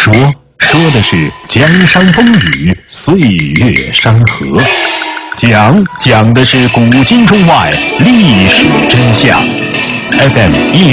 说的是江山风雨，岁月山河；讲的是古今中外历史真相。FM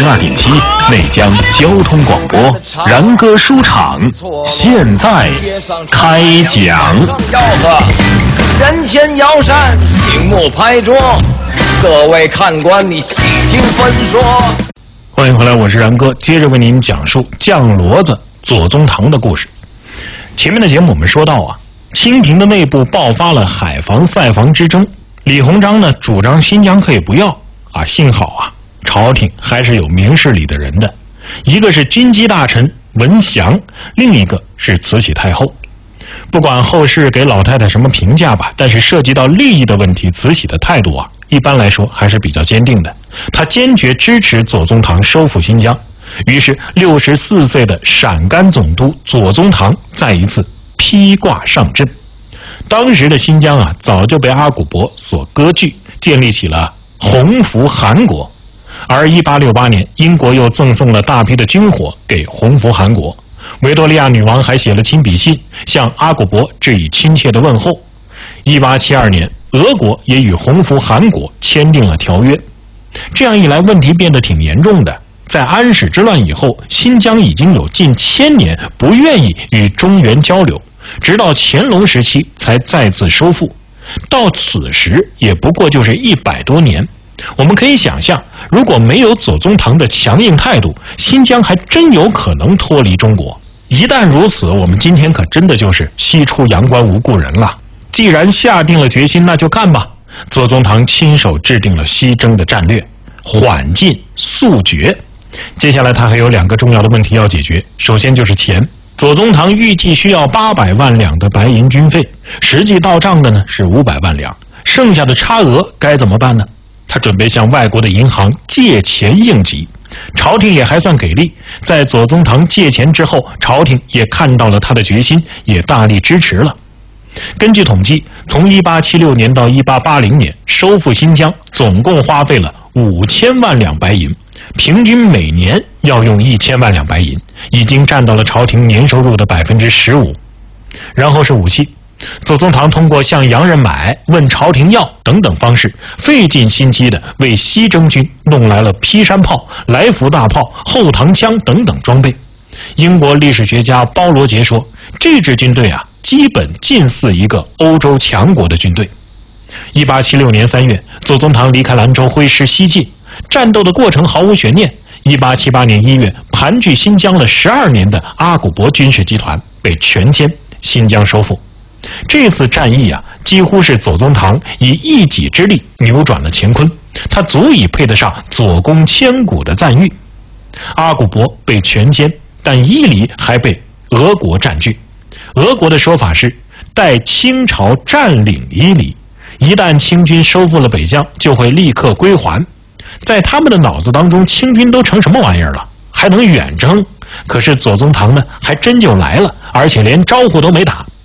102.7内江交通广播，然哥书场现在开讲。 吆喝，人前摇扇，醒目拍桌，各位看官，你细听分说。 欢迎回来，我是然哥，接着为您讲述酱骡子左宗棠的故事。前面的节目我们说到啊，清廷的内部爆发了海防塞防之争，李鸿章呢主张新疆可以不要啊，幸好啊朝廷还是有明事理的人的，一个是军机大臣文祥，另一个是慈禧太后。不管后世给老太太什么评价吧，但是涉及到利益的问题，慈禧的态度啊一般来说还是比较坚定的，她坚决支持左宗棠收复新疆。于是64岁的陕甘总督左宗棠再一次披挂上阵。当时的新疆啊早就被阿古柏所割据，建立起了洪福汗国。而1868年英国又赠送了大批的军火给洪福汗国，维多利亚女王还写了亲笔信向阿古柏致以亲切的问候。1872年俄国也与洪福汗国签订了条约。这样一来问题变得挺严重的，在安史之乱以后，新疆已经有近1000年不愿意与中原交流，直到乾隆时期才再次收复，到此时也不过就是100多年。我们可以想象，如果没有左宗棠的强硬态度，新疆还真有可能脱离中国。一旦如此，我们今天可真的就是西出阳关无故人了。既然下定了决心，那就干吧。左宗棠亲手制定了西征的战略，缓进速决。接下来他还有2个重要的问题要解决，首先就是钱。左宗棠预计需要800万两的白银军费，实际到账的呢是500万两，剩下的差额该怎么办呢？他准备向外国的银行借钱应急。朝廷也还算给力，在左宗棠借钱之后，朝廷也看到了他的决心，也大力支持了。根据统计，从1876年到1880年，收复新疆总共花费了5000万两白银，平均每年要用1000万两白银，已经占到了朝廷年收入的15%。然后是武器，左宗棠通过向洋人买、问朝廷要等等方式，费尽心机的为西征军弄来了劈山炮、来福大炮、后膛枪等等装备。英国历史学家包罗杰说，这支军队啊基本近似一个欧洲强国的军队。1876年3月，左宗棠离开兰州挥师西进，战斗的过程毫无悬念。1878年1月，盘踞新疆了12年的阿古柏军事集团被全歼，新疆收复。这次战役啊，几乎是左宗棠以一己之力扭转了乾坤，他足以配得上左公千古的赞誉。阿古柏被全歼，但伊犁还被俄国占据。俄国的说法是，待清朝占领伊犁，一旦清军收复了北疆，就会立刻归还。在他们的脑子当中，清军都成什么玩意儿了，还能远征？可是左宗棠呢，还真就来了，而且连招呼都没打。